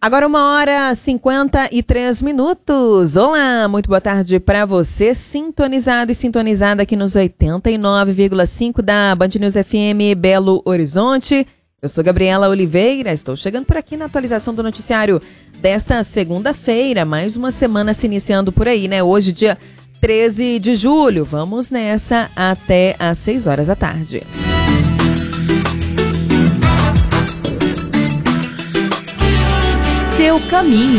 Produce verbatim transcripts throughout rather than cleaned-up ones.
Agora uma hora cinquenta e três minutos. Olá, muito boa tarde para você, sintonizado e sintonizada aqui nos oitenta e nove vírgula cinco da Band News F M Belo Horizonte. Eu sou Gabriela Oliveira, estou chegando por aqui na atualização do noticiário desta segunda-feira. Mais uma semana se iniciando por aí, né? Hoje, dia treze de julho. Vamos nessa até às seis horas da tarde. Seu caminho.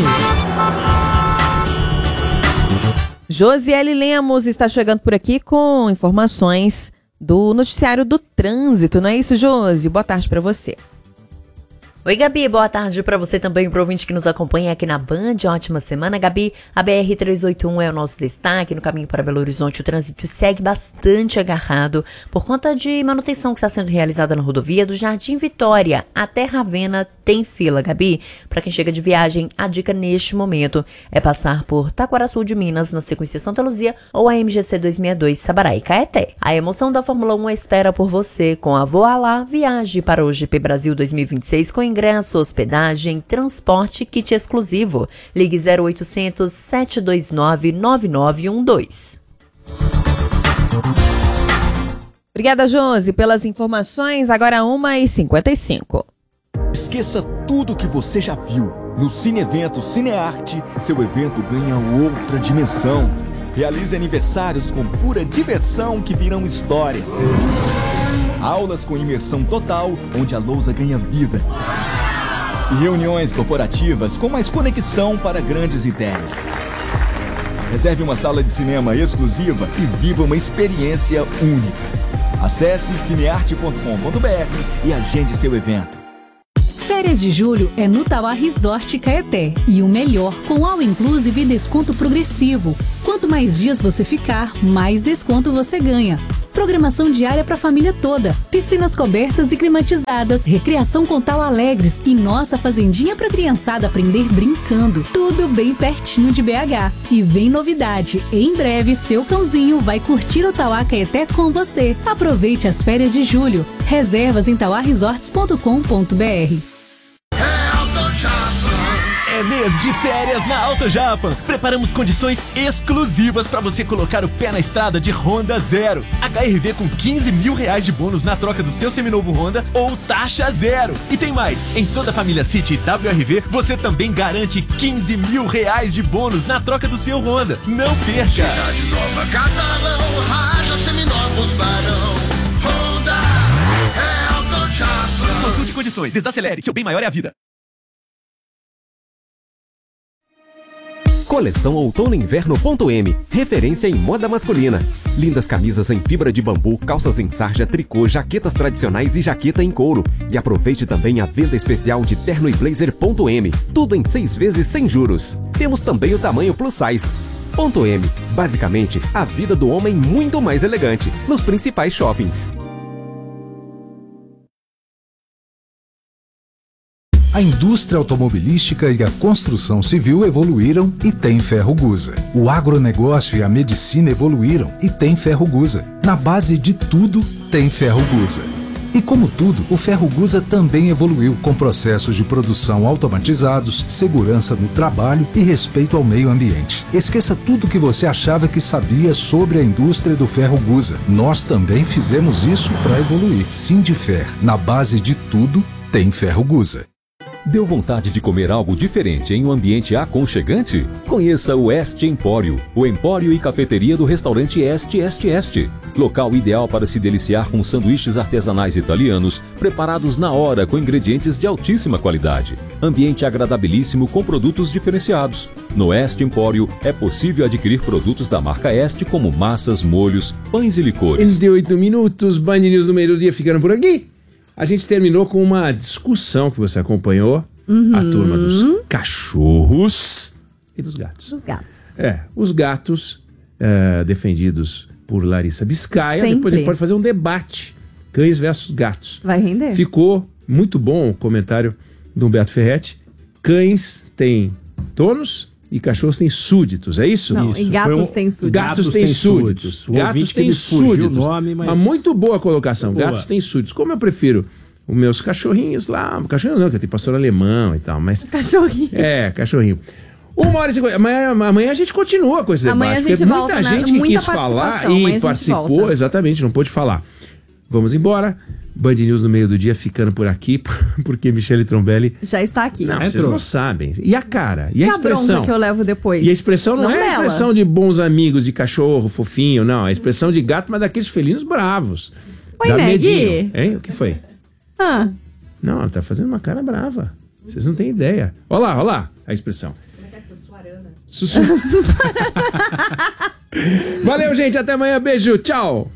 Josiele Lemos está chegando por aqui com informações do noticiário do trânsito, não é isso, Josi? Boa tarde para você. Oi, Gabi, boa tarde para você também, pro ouvinte que nos acompanha aqui na Band. Ótima semana, Gabi. A B R trezentos e oitenta e um é o nosso destaque. No caminho para Belo Horizonte, o trânsito segue bastante agarrado por conta de manutenção que está sendo realizada na rodovia do Jardim Vitória até Ravena. Tem fila, Gabi. Para quem chega de viagem, a dica neste momento é passar por Taquaraçu de Minas, na sequência Santa Luzia, ou a M G C duzentos e sessenta e dois Sabará e Caeté. A emoção da Fórmula um espera por você com a Voa Lá. Viaje para o G P Brasil dois mil e vinte e seis com ingresso, hospedagem, transporte, kit exclusivo. Ligue zero oitocentos, sete dois nove, nove nove um dois. Obrigada, Josi, pelas informações. Agora uma e cinquenta e cinco. Esqueça tudo que você já viu. No Cine Evento Cinearte, seu evento ganha outra dimensão. Realize aniversários com pura diversão que virão histórias. Aulas com imersão total, onde a lousa ganha vida. E reuniões corporativas com mais conexão para grandes ideias. Reserve uma sala de cinema exclusiva e viva uma experiência única. Acesse cinearte ponto com ponto b r e agende seu evento. Férias de julho é no Tauá Resort Caeté. E o melhor, com all inclusive e desconto progressivo. Quanto mais dias você ficar, mais desconto você ganha. Programação diária para a família toda. Piscinas cobertas e climatizadas. Recreação com Tauá Alegres e nossa fazendinha para criançada aprender brincando. Tudo bem pertinho de B H. E vem novidade. Em breve, seu cãozinho vai curtir o Tauá Caeté com você. Aproveite as férias de julho. Reservas em tauá resorts ponto com ponto b r. É mês de férias na Auto Japan. Preparamos condições exclusivas para você colocar o pé na estrada de Honda Zero. H R V com quinze mil reais de bônus na troca do seu seminovo Honda ou taxa zero. E tem mais, em toda a família City e W R V, você também garante quinze mil reais de bônus na troca do seu Honda. Não perca! Cidade Nova, Catalão, Raja, Seminovos, Barão, Honda, é Auto Japan. Consulte condições, desacelere, seu bem maior é a vida. Coleção Outono Inverno ponto M, referência em moda masculina. Lindas camisas em fibra de bambu, calças em sarja, tricô, jaquetas tradicionais e jaqueta em couro. E aproveite também a venda especial de terno e blazer ponto M, tudo em seis vezes sem juros. Temos também o tamanho plus size. Ponto M, basicamente a vida do homem muito mais elegante, nos principais shoppings. A indústria automobilística e a construção civil evoluíram e tem Ferro Gusa. O agronegócio e a medicina evoluíram e tem Ferro Gusa. Na base de tudo, tem Ferro Gusa. E como tudo, o Ferro Gusa também evoluiu com processos de produção automatizados, segurança no trabalho e respeito ao meio ambiente. Esqueça tudo que você achava que sabia sobre a indústria do Ferro Gusa. Nós também fizemos isso para evoluir. Sindifer, na base de tudo, tem Ferro Gusa. Deu vontade de comer algo diferente em um ambiente aconchegante? Conheça o Este Empório, o empório e cafeteria do restaurante Este Este Este. Local ideal para se deliciar com sanduíches artesanais italianos, preparados na hora com ingredientes de altíssima qualidade. Ambiente agradabilíssimo com produtos diferenciados. No Este Empório é possível adquirir produtos da marca Este como massas, molhos, pães e licores. vinte e oito minutos, Band News do meio-dia ficando por aqui. A gente terminou com uma discussão que você acompanhou. Uhum. A turma dos cachorros e dos gatos. Dos gatos. É, os gatos uh, defendidos por Larissa Biscaia. Sempre. Depois a gente pode fazer um debate. Cães versus gatos. Vai render. Ficou muito bom o comentário do Humberto Ferretti. Cães têm donos e cachorros têm súditos, é isso? Não, isso. e gatos um... têm súditos. Gatos têm súditos. Gatos têm súditos. Mas... mas muito boa a colocação. Boa. Gatos têm súditos. Como eu prefiro os meus cachorrinhos lá. Cachorrinhos não, que eu tenho pastor alemão e tal, mas... Cachorrinho. É, cachorrinho. Uma hora e cinquenta. Amanhã, amanhã a gente continua com esse debate. Amanhã a gente porque volta, muita né? gente que Muita quis falar participação. Amanhã e a gente participou, volta. exatamente, não pôde falar. Vamos embora. Band News no meio do dia ficando por aqui, porque Michele Trombelli... Já está aqui. Não, vocês não sabem. E a cara? E, E a a expressão? bronca que eu levo depois? E a expressão não, Não é a dela. expressão de bons amigos, de cachorro, fofinho, não. É a expressão de gato, mas daqueles felinos bravos. Oi, Dá Neg. medinho. Hein? O que foi? Ah, Não, ela tá fazendo uma cara brava. Vocês não têm ideia. Olha lá, olha lá a expressão. Sussu... Valeu, gente. Até amanhã. Beijo. Tchau.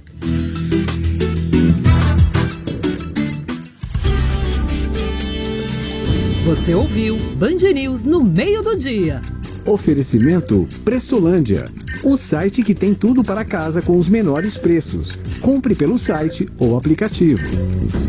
Você ouviu Band News no meio do dia. Oferecimento Pressolândia, o site que tem tudo para casa com os menores preços. Compre pelo site ou aplicativo.